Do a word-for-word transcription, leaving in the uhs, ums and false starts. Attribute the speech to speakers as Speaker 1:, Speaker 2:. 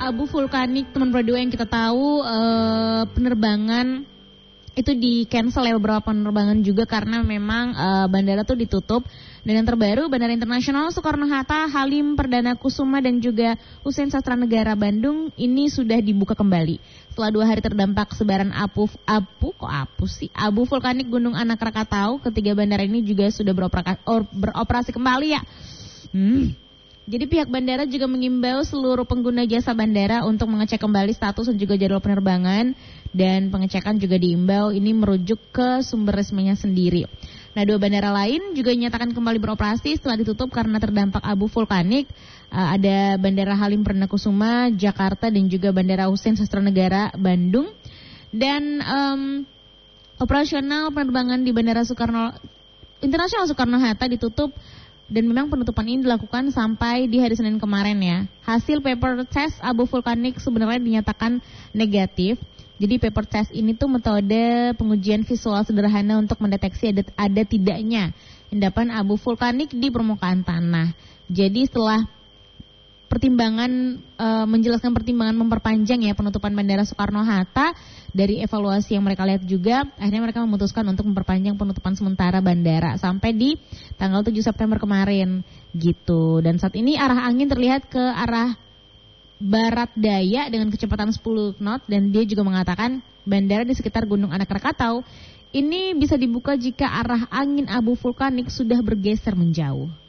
Speaker 1: abu vulkanik teman Bro yang kita tahu uh, penerbangan itu di cancel ya, beberapa penerbangan juga karena memang uh, bandara tuh ditutup. Dan yang terbaru, Bandara Internasional Soekarno-Hatta, Halim Perdana Kusuma dan juga Hussein Sastra Negara Bandung ini sudah dibuka kembali. Setelah dua hari terdampak sebaran apu, apu kok apu sih, abu vulkanik Gunung Anak Krakatau, ketiga bandara ini juga sudah beroperasi, or, beroperasi kembali ya. Hmm. Jadi pihak bandara juga mengimbau seluruh pengguna jasa bandara untuk mengecek kembali status dan juga jadwal penerbangan. Dan pengecekan juga diimbau ini merujuk ke sumber resminya sendiri. Nah, dua bandara lain juga dinyatakan kembali beroperasi setelah ditutup karena terdampak abu vulkanik. Uh, ada Bandara Halim Perdana Kusuma, Jakarta dan juga Bandara Hussein Sastra Negara, Bandung. Dan um, operasional penerbangan di Bandara Soekarno Internasional Soekarno-Hatta ditutup. Dan memang penutupan ini dilakukan sampai di hari Senin kemarin ya. Hasil paper test abu vulkanik sebenarnya dinyatakan negatif. Jadi paper test ini tuh metode pengujian visual sederhana untuk mendeteksi ada, ada tidaknya endapan abu vulkanik di permukaan tanah. Jadi setelah pertimbangan e, menjelaskan pertimbangan memperpanjang ya penutupan Bandara Soekarno-Hatta, dari evaluasi yang mereka lihat juga akhirnya mereka memutuskan untuk memperpanjang penutupan sementara bandara sampai di tanggal tujuh September kemarin gitu. Dan saat ini arah angin terlihat ke arah barat daya dengan kecepatan sepuluh knot dan dia juga mengatakan bandara di sekitar Gunung Anak Krakatau ini bisa dibuka jika arah angin abu vulkanik sudah bergeser menjauh.